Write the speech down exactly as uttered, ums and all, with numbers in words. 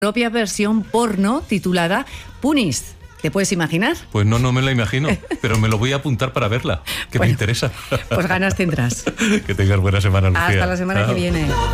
propia versión porno titulada Punis. ¿Te puedes imaginar? Pues no, no me la imagino, pero me lo voy a apuntar para verla, que bueno, me interesa. Pues ganas tendrás. Que tengas buena semana, Lucía. Hasta la semana Chao. que viene.